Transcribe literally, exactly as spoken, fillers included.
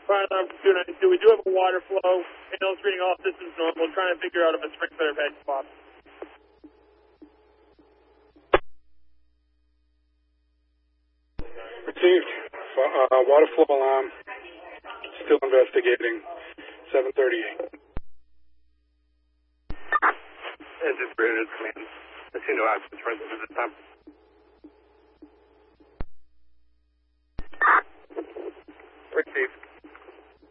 Fire alarm for two ninety-two. We do have a water flow. Panels reading all systems normal. We'll try and figure out if a sprinkler had popped. Received. Uh, water flow alarm. Still investigating. seven thirty-eight. Engine three hundred command. I see no accidents present at this time. Received.